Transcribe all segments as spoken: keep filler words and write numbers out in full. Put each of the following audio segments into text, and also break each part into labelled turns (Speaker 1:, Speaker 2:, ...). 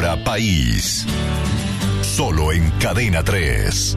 Speaker 1: Hora País. Solo en Cadena tres.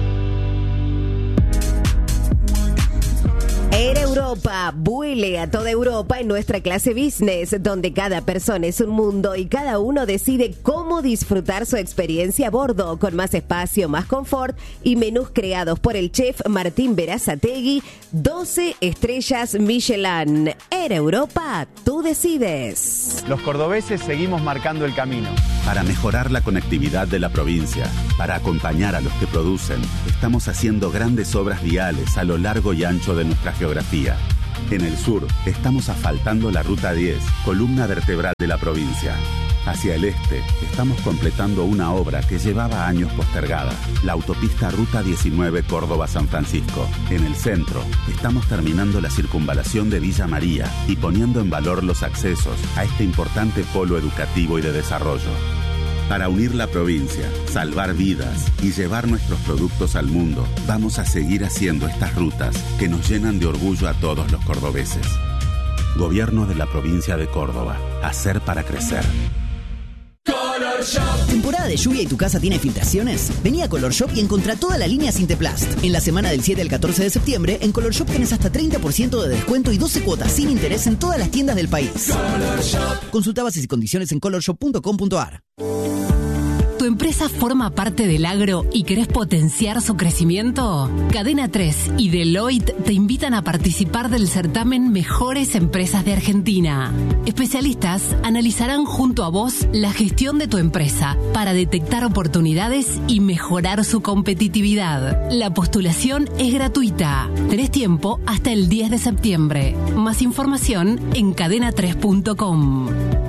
Speaker 2: Air Europa, vuele a toda Europa en nuestra clase business, donde cada persona es un mundo y cada uno decide cómo disfrutar su experiencia a bordo, con más espacio, más confort y menús creados por el chef Martín Berazategui, doce estrellas Michelin. Air Europa, tú decides.
Speaker 3: Los cordobeses seguimos marcando el camino.
Speaker 4: Para mejorar la conectividad de la provincia, para acompañar a los que producen, estamos haciendo grandes obras viales a lo largo y ancho de nuestra geografía. En el sur, estamos asfaltando la Ruta diez, columna vertebral de la provincia. Hacia el este, estamos completando una obra que llevaba años postergada, la autopista Ruta diecinueve Córdoba-San Francisco. En el centro, estamos terminando la circunvalación de Villa María y poniendo en valor los accesos a este importante polo educativo y de desarrollo. Para unir la provincia, salvar vidas y llevar nuestros productos al mundo, vamos a seguir haciendo estas rutas que nos llenan de orgullo a todos los cordobeses. Gobierno de la provincia de Córdoba. Hacer para crecer.
Speaker 5: Color Shop. ¿Temporada de lluvia y tu casa tiene filtraciones? Vení a Color Shop y encontrá toda la línea Sinteplast. En la semana del siete al catorce de septiembre, en Color Shop tenés hasta treinta por ciento de descuento y doce cuotas sin interés en todas las tiendas del país. Color Shop. Consulta bases y condiciones en color shop punto com punto a r.
Speaker 6: ¿Tu empresa forma parte del agro y querés potenciar su crecimiento? Cadena tres y Deloitte te invitan a participar del certamen Mejores Empresas de Argentina. Especialistas analizarán junto a vos la gestión de tu empresa para detectar oportunidades y mejorar su competitividad. La postulación es gratuita. Tenés tiempo hasta el diez de septiembre. Más información en cadena tres punto com.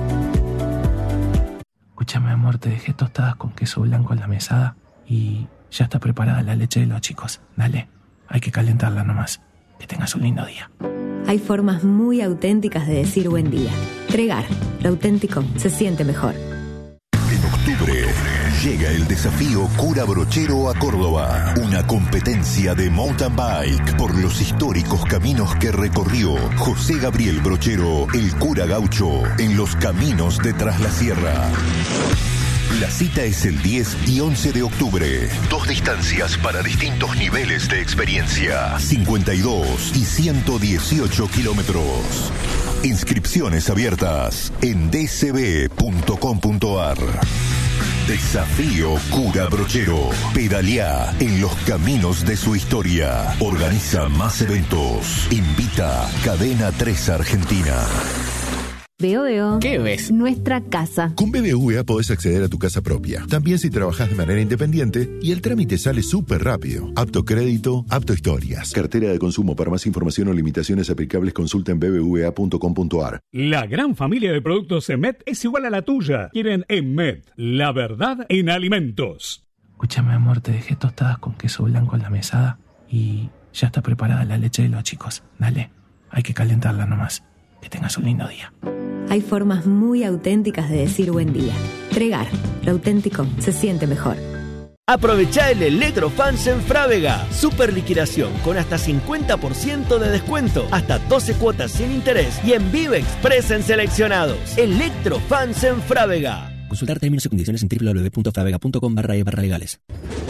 Speaker 7: Escúchame, amor, te dejé tostadas con queso blanco en la mesada y ya está preparada la leche de los chicos. Dale, hay que calentarla nomás. Que tengas un lindo día.
Speaker 8: Hay formas muy auténticas de decir buen día. Tregar, lo auténtico se siente mejor.
Speaker 1: En octubre llega el desafío Cura Brochero a Córdoba, una competencia de mountain bike por los históricos caminos que recorrió José Gabriel Brochero, el cura gaucho, en los caminos de Tras la Sierra. La cita es el diez y once de octubre. Dos distancias para distintos niveles de experiencia. cincuenta y dos y ciento dieciocho kilómetros. Inscripciones abiertas en d c b punto com punto a r. Desafío Cura Brochero. Pedaleá en los caminos de su historia. Organiza más eventos. Invita Cadena tres Argentina.
Speaker 8: Veo, veo.
Speaker 9: ¿Qué ves?
Speaker 8: Nuestra casa.
Speaker 10: Con B B V A podés acceder a tu casa propia. También si trabajás de manera independiente y el trámite sale súper rápido. Apto crédito, apto historias. Cartera de consumo. Para más información o limitaciones aplicables consulta en b b v a punto com punto a r.
Speaker 11: La gran familia de productos Emet es igual a la tuya. Quieren Emet, la verdad en alimentos.
Speaker 7: Escúchame, amor, te dejé tostadas con queso blanco en la mesada y ya está preparada la leche de los chicos. Dale, hay que calentarla nomás. Que tengas un lindo día.
Speaker 8: Hay formas muy auténticas de decir buen día. Tregar, lo auténtico se siente mejor.
Speaker 12: Aprovechá el Electrofans en Frávega. Super liquidación con hasta cincuenta por ciento de descuento, hasta doce cuotas sin interés y en Vive Express en seleccionados. Electrofans en Frávega.
Speaker 13: Consultar términos y condiciones en doble u doble u doble u punto fravega punto com barra e barra legales.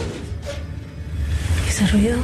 Speaker 14: ¿Ese ruido?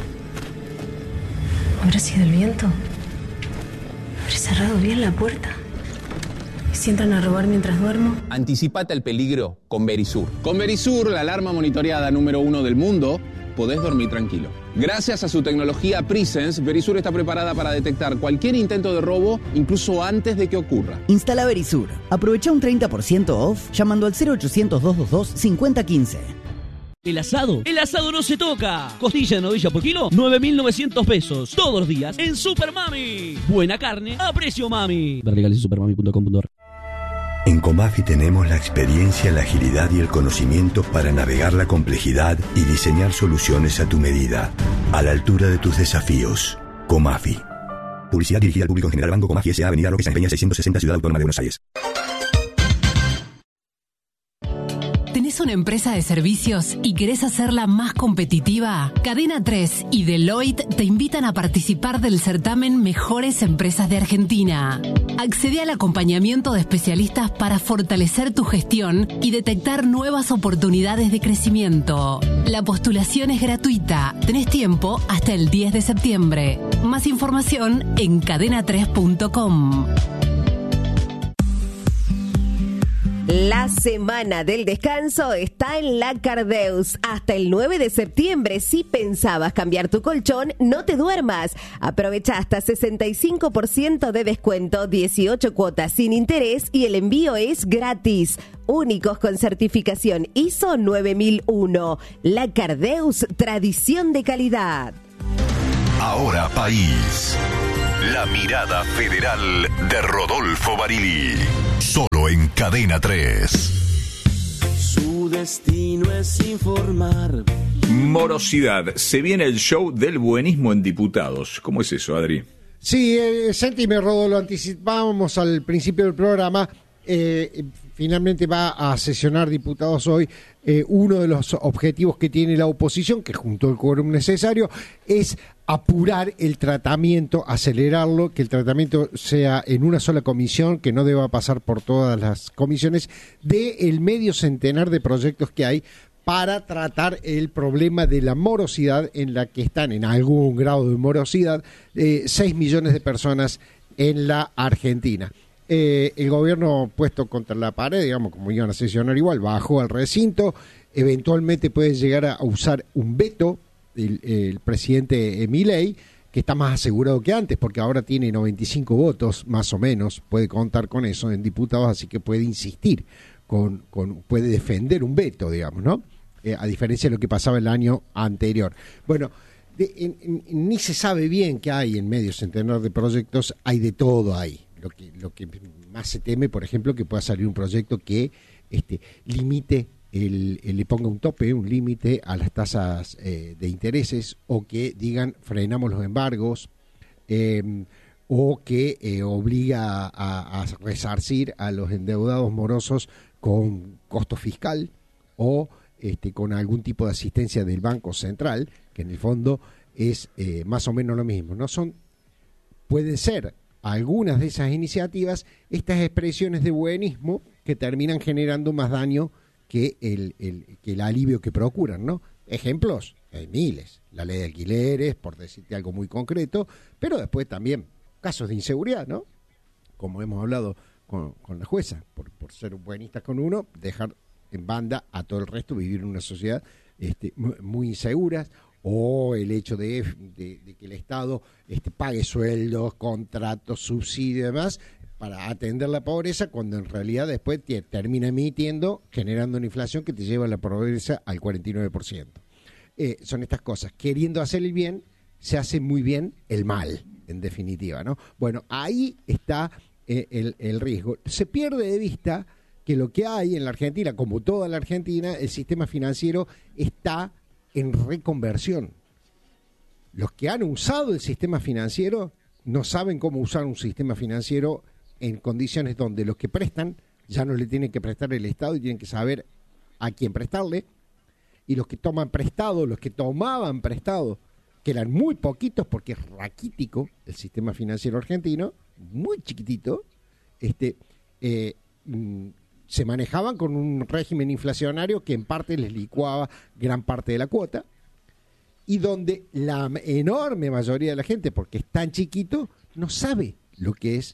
Speaker 14: ¿Habrá sido el viento? ¿Habré cerrado bien la puerta? ¿Y si entran a robar mientras duermo?
Speaker 15: Anticipate al peligro con Verisur. Con Verisur, la alarma monitoreada número uno del mundo, podés dormir tranquilo. Gracias a su tecnología Presence, Verisur está preparada para detectar cualquier intento de robo, incluso antes de que ocurra.
Speaker 5: Instala Verisur. Aprovecha un treinta por ciento off llamando al cero ochocientos, doscientos veintidós, cincuenta quince.
Speaker 16: El asado, el asado no se toca. Costilla de novilla por kilo, nueve mil novecientos pesos. Todos los días en Super Mami. Buena carne a precio mami.
Speaker 13: Ver legales en supermami punto com punto a r.
Speaker 17: En Comafi tenemos la experiencia, la agilidad y el conocimiento para navegar la complejidad y diseñar soluciones a tu medida, a la altura de tus desafíos. Comafi. Publicidad dirigida al público en general. Banco Comafi S A. Avenida Roque San Peña seiscientos sesenta, Ciudad Autónoma de Buenos Aires.
Speaker 6: ¿Tenés una empresa de servicios y querés hacerla más competitiva? Cadena tres y Deloitte te invitan a participar del certamen Mejores Empresas de Argentina. Accede al acompañamiento de especialistas para fortalecer tu gestión y detectar nuevas oportunidades de crecimiento. La postulación es gratuita. Tenés tiempo hasta el diez de septiembre. Más información en cadena tres punto com.
Speaker 2: La semana del descanso está en la Cardeus. Hasta el nueve de septiembre, si pensabas cambiar tu colchón, no te duermas. Aprovecha hasta sesenta y cinco por ciento de descuento, dieciocho cuotas sin interés y el envío es gratis. Únicos con certificación I S O nueve mil uno. La Cardeus, tradición de calidad.
Speaker 1: Ahora País. La mirada federal de Rodolfo Barili. Solo en Cadena tres.
Speaker 9: Su destino es informar.
Speaker 18: Morosidad. Se viene el show del buenismo en diputados. ¿Cómo es eso, Adri?
Speaker 19: Sí, eh, Santi me Rodó, lo anticipábamos al principio del programa. Eh, finalmente va a sesionar diputados hoy. Eh, uno de los objetivos que tiene la oposición, que junto al quórum necesario, es apurar el tratamiento, acelerarlo, que el tratamiento sea en una sola comisión, que no deba pasar por todas las comisiones, de el medio centenar de proyectos que hay para tratar el problema de la morosidad, en la que están en algún grado de morosidad eh, seis millones de personas en la Argentina. Eh, el gobierno puesto contra la pared, digamos, como iban a sesionar igual, bajó al recinto, eventualmente puede llegar a usar un veto el, el presidente Milei, que está más asegurado que antes, porque ahora tiene noventa y cinco votos, más o menos, puede contar con eso en diputados, así que puede insistir, con, con puede defender un veto, digamos, ¿no? Eh, a diferencia de lo que pasaba el año anterior. Bueno, de, en, en, ni se sabe bien qué hay en medio centenar de proyectos, hay de todo ahí. Lo que, lo que más se teme, por ejemplo, que pueda salir un proyecto que este, limite, el, el, le ponga un tope, un límite a las tasas eh, de intereses, o que digan frenamos los embargos, eh, o que eh, obliga a, a resarcir a los endeudados morosos con costo fiscal o este, con algún tipo de asistencia del Banco Central, que en el fondo es eh, más o menos lo mismo. No son, pueden ser algunas de esas iniciativas, estas expresiones de buenismo que terminan generando más daño que el, el, que el alivio que procuran, ¿no? Ejemplos, hay miles. La ley de alquileres, por decirte algo muy concreto, pero después también casos de inseguridad, ¿no? Como hemos hablado con, con la jueza, por, por ser buenistas con uno, dejar en banda a todo el resto, vivir en una sociedad este, muy insegura. O el hecho de, de, de que el Estado este, pague sueldos, contratos, subsidios y demás para atender la pobreza, cuando en realidad después te termina emitiendo, generando una inflación que te lleva a la pobreza al cuarenta y nueve por ciento. Eh, son estas cosas. Queriendo hacer el bien, se hace muy bien el mal, en definitiva, ¿no? Bueno, ahí está eh, el, el riesgo. Se pierde de vista que lo que hay en la Argentina, como toda la Argentina, el sistema financiero está en reconversión. Los que han usado el sistema financiero no saben cómo usar un sistema financiero en condiciones donde los que prestan ya no le tienen que prestar el Estado y tienen que saber a quién prestarle, y los que toman prestado, los que tomaban prestado, que eran muy poquitos porque es raquítico el sistema financiero argentino, muy chiquitito, este eh, se manejaban con un régimen inflacionario que en parte les licuaba gran parte de la cuota, y donde la enorme mayoría de la gente, porque es tan chiquito, no sabe lo que es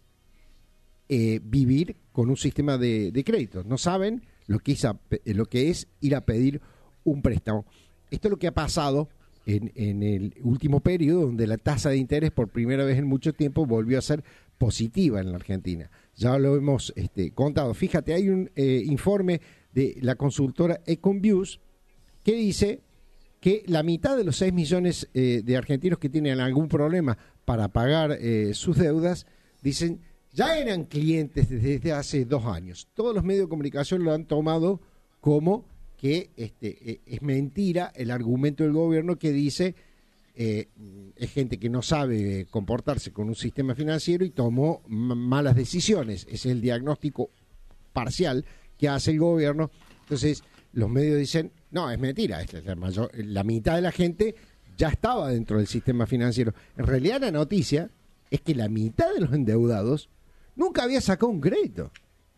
Speaker 19: eh, vivir con un sistema de, de crédito, no saben lo que, es a, lo que es ir a pedir un préstamo. Esto es lo que ha pasado en, en el último periodo, donde la tasa de interés por primera vez en mucho tiempo volvió a ser positiva en la Argentina. Ya lo hemos este, contado. Fíjate, hay un eh, informe de la consultora Econviews que dice que la mitad de los seis millones eh, de argentinos que tienen algún problema para pagar eh, sus deudas, dicen, ya eran clientes desde hace dos años. Todos los medios de comunicación lo han tomado como que este, eh, es mentira el argumento del gobierno que dice Eh, es gente que no sabe comportarse con un sistema financiero y tomó m- malas decisiones. Ese es el diagnóstico parcial que hace el gobierno. Entonces, los medios dicen, no, es mentira, es la, mayor, la mitad de la gente ya estaba dentro del sistema financiero. En realidad la noticia es que la mitad de los endeudados nunca había sacado un crédito.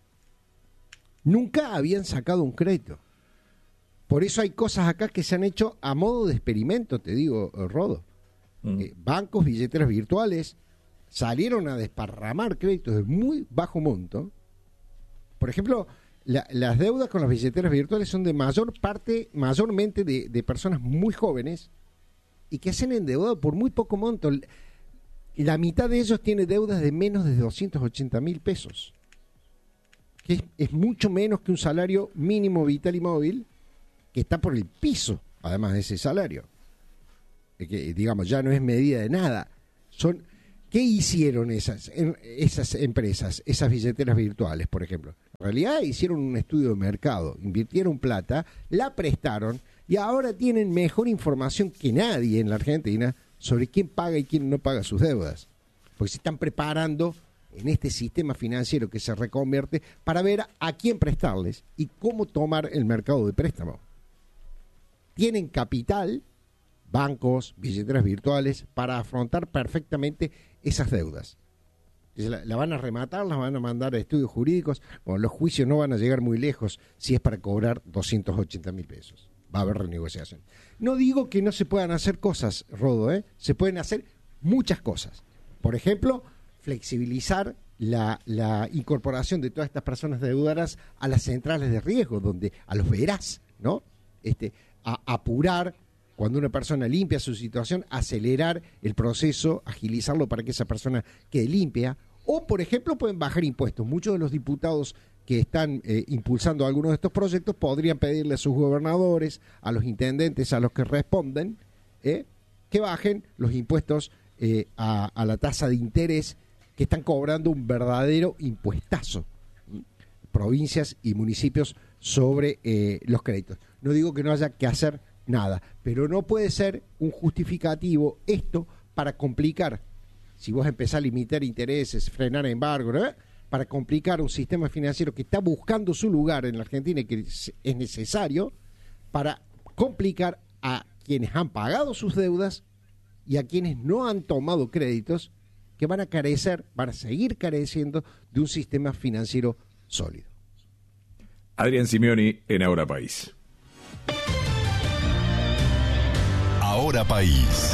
Speaker 19: Nunca habían sacado un crédito. Por eso hay cosas acá que se han hecho a modo de experimento, te digo, Rodo. Mm. Eh, bancos, billeteras virtuales, salieron a desparramar créditos de muy bajo monto. Por ejemplo, la, las deudas con las billeteras virtuales son de mayor parte, mayormente de, de personas muy jóvenes y que se han endeudado por muy poco monto. La mitad de ellos tiene deudas de menos de doscientos ochenta mil pesos, que es, es mucho menos que un salario mínimo vital y móvil, que está por el piso, además de ese salario. Que, digamos, ya no es medida de nada. Son, ¿qué hicieron esas, esas empresas, esas billeteras virtuales, por ejemplo? En realidad hicieron un estudio de mercado, invirtieron plata, la prestaron y ahora tienen mejor información que nadie en la Argentina sobre quién paga y quién no paga sus deudas. Porque se están preparando en este sistema financiero que se reconvierte para ver a, a quién prestarles y cómo tomar el mercado de préstamo. Tienen capital, bancos, billeteras virtuales, para afrontar perfectamente esas deudas. La, la van a rematar, las van a mandar a estudios jurídicos. Bueno, los juicios no van a llegar muy lejos si es para cobrar doscientos ochenta mil pesos. Va a haber renegociación. No digo que no se puedan hacer cosas, Rodo, ¿eh? Se pueden hacer muchas cosas. Por ejemplo, flexibilizar la, la incorporación de todas estas personas deudoras a las centrales de riesgo, donde a los verás, ¿no? Este, a apurar cuando una persona limpia su situación, acelerar el proceso, agilizarlo para que esa persona quede limpia. O, por ejemplo, pueden bajar impuestos. Muchos de los diputados que están eh, impulsando algunos de estos proyectos podrían pedirle a sus gobernadores, a los intendentes, a los que responden, eh, que bajen los impuestos eh, a, a la tasa de interés, que están cobrando un verdadero impuestazo, ¿sí? Provincias y municipios sobre eh, los créditos. No digo que no haya que hacer nada, pero no puede ser un justificativo esto para complicar. Si vos empezás a limitar intereses, frenar embargo, ¿no? Para complicar un sistema financiero que está buscando su lugar en la Argentina y que es necesario para complicar a quienes han pagado sus deudas y a quienes no han tomado créditos, que van a carecer, van a seguir careciendo de un sistema financiero sólido.
Speaker 18: Adrián Simeoni en Ahora País.
Speaker 1: Ahora País.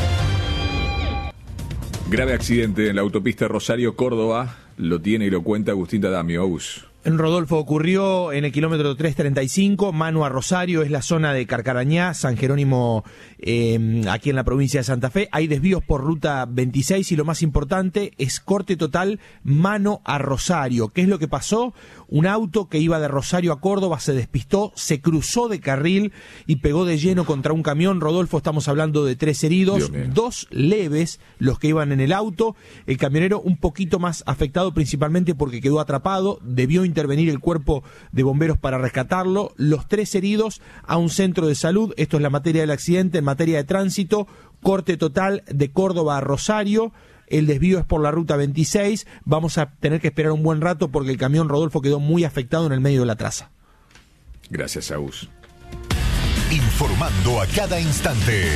Speaker 18: Grave accidente en la autopista Rosario-Córdoba. Lo tiene y lo cuenta Agustín Tadamio. Agus.
Speaker 20: En Rodolfo ocurrió en el kilómetro trescientos treinta y cinco, mano a Rosario, es la zona de Carcarañá, San Jerónimo, eh, aquí en la provincia de Santa Fe. Hay desvíos por ruta veintiséis y lo más importante es corte total mano a Rosario. ¿Qué es lo que pasó? Un auto que iba de Rosario a Córdoba se despistó, se cruzó de carril y pegó de lleno contra un camión. Rodolfo, estamos hablando de tres heridos, dos leves los que iban en el auto. El camionero un poquito más afectado, principalmente porque quedó atrapado, debió intervenir el cuerpo de bomberos para rescatarlo. Los tres heridos a un centro de salud. Esto es la materia del accidente. En materia de tránsito, corte total de Córdoba a Rosario. El desvío es por la ruta veintiséis. Vamos a tener que esperar un buen rato porque el camión, Rodolfo, quedó muy afectado en el medio de la traza.
Speaker 18: Gracias, Agus.
Speaker 1: Informando a cada instante.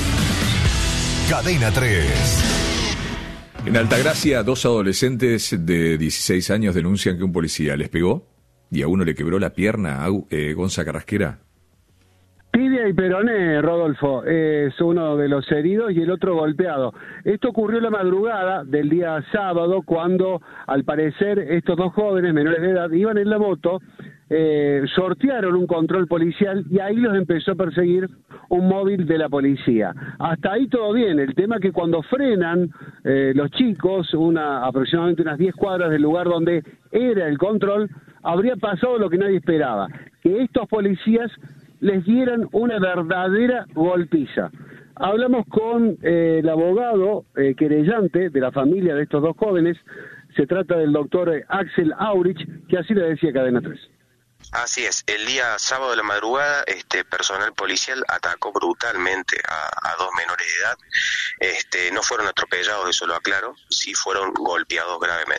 Speaker 1: Cadena tres.
Speaker 18: En Altagracia, dos adolescentes de dieciséis años denuncian que un policía les pegó y a uno le quebró la pierna. Eh, Gonza Carrasquera.
Speaker 21: Tibia y peroné, Rodolfo, es uno de los heridos y el otro golpeado. Esto ocurrió la madrugada del día sábado, cuando al parecer estos dos jóvenes menores de edad iban en la moto, eh, sortearon un control policial y ahí los empezó a perseguir un móvil de la policía. Hasta ahí todo bien. El tema es que cuando frenan eh, los chicos, una aproximadamente unas diez cuadras del lugar donde era el control, habría pasado lo que nadie esperaba, que estos policías les dieran una verdadera golpiza. Hablamos con eh, el abogado eh, querellante de la familia de estos dos jóvenes. Se trata del doctor eh, Axel Aurich, que así le decía Cadena tres.
Speaker 22: Así es, el día sábado de la madrugada, este personal policial atacó brutalmente a, a dos menores de edad. Este, no fueron atropellados, eso lo aclaro, sí fueron golpeados gravemente.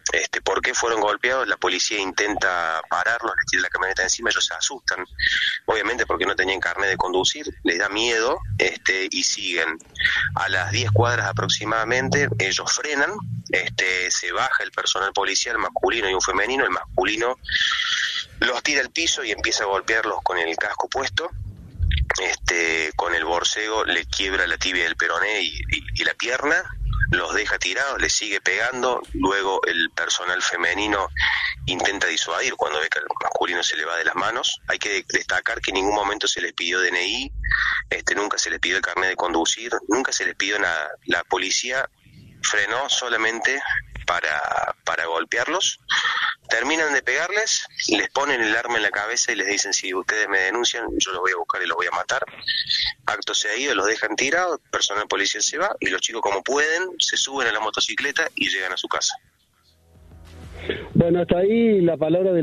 Speaker 22: Este, ¿por qué fueron golpeados? La policía intenta pararlos, les tira la camioneta encima, ellos se asustan, obviamente porque no tenían carnet de conducir, les da miedo, este, y siguen. A las diez cuadras aproximadamente, ellos frenan, este, se baja el personal policial masculino y un femenino, el masculino los tira al piso y empieza a golpearlos con el casco puesto. Este, con el borcego le quiebra la tibia del peroné y, y, y la pierna, los deja tirados, les sigue pegando, luego el personal femenino intenta disuadir cuando ve que el masculino se le va de las manos. Hay que destacar que en ningún momento se les pidió D N I, este, nunca se les pidió el carnet de conducir, nunca se les pidió nada. La policía frenó solamente para, para golpearlos. Terminan de pegarles, les ponen el arma en la cabeza y les dicen: si ustedes me denuncian, yo los voy a buscar y los voy a matar. Acto seguido los dejan tirados, el personal policial se va y los chicos, como pueden, se suben a la motocicleta y llegan a su casa.
Speaker 21: Bueno, hasta ahí la palabra de